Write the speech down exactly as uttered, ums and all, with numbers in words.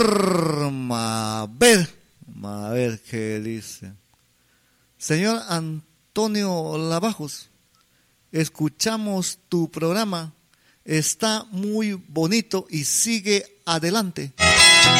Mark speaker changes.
Speaker 1: A ver, a ver qué dice. Señor Antonio Lavajos, escuchamos tu programa, está muy bonito y sigue adelante.